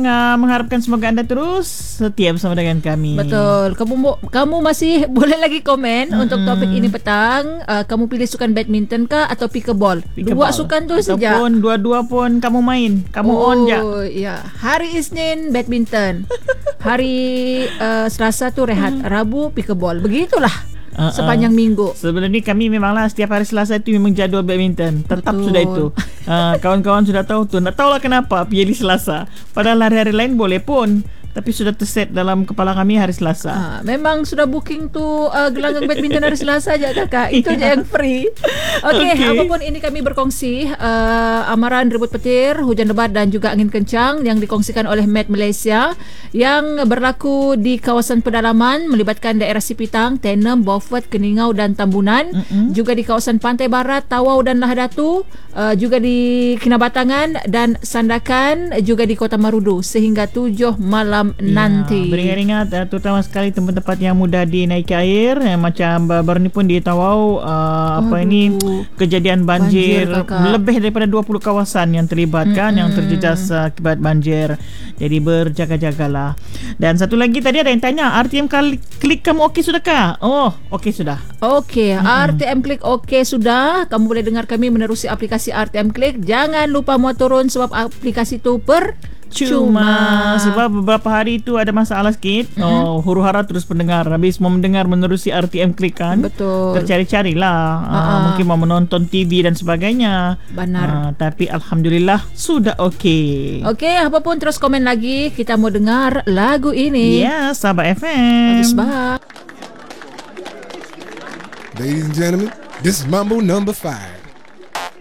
mengharapkan semoga anda terus setia bersama dengan kami. Betul. Kamu masih boleh lagi komen untuk topik ini petang. Kamu pilih sukan badminton kah atau pickleball? Dua sukan tu saja. Ataupun dua-dua pun kamu main. Kamu on je. Ya. Hari Isnin badminton. Hari Selasa tu rehat. Rabu pickleball. Begitulah. Sepanjang minggu. Sebelum ni kami memanglah setiap hari Selasa itu memang jadual badminton. Tetap Betul. sudah itu. Kawan-kawan sudah tahu tu. Tak tahulah kenapa pilih Selasa. Padahal hari-hari lain boleh pun. Tapi sudah terset dalam kepala kami hari Selasa. Memang sudah booking tu gelanggang badminton hari Selasa je kakak. Itu je yang free. Okey, apapun ini kami berkongsi amaran ribut petir, hujan lebat dan juga angin kencang yang dikongsikan oleh Met Malaysia yang berlaku di kawasan pedalaman melibatkan daerah Sipitang, Tenem, Beaufort, Keningau dan Tambunan. Juga di kawasan Pantai Barat, Tawau dan Lahadatu, juga di Kinabatangan dan Sandakan, juga di Kota Marudu sehingga 7 malam nanti. Beringat-ingat terutama sekali tempat-tempat yang mudah dinaiki air, macam baru ni pun di Tawau kejadian banjir lebih daripada 20 kawasan yang terlibat yang terjejas akibat banjir. Jadi berjaga-jagalah. Dan satu lagi tadi ada yang tanya, RTM Klik kamu okey sudahkah? Oh, okey sudah. Okey, RTM Klik okey sudah. Kamu boleh dengar kami menerusi aplikasi RTM Klik. Jangan lupa mau turun sebab aplikasi tu cuma sebab beberapa hari itu ada masalah sikit. Huru-hara terus pendengar. Habis mau mendengar menerusi RTM Klik kan. Betul. Tercari-carilah. Mungkin mau menonton TV dan sebagainya. Benar. Tapi Alhamdulillah sudah okey. Okey, apapun terus komen lagi. Kita mau dengar lagu ini. Ya, Sabah FM. Bagus banget. Ladies and gentlemen, this is Mambo number 5.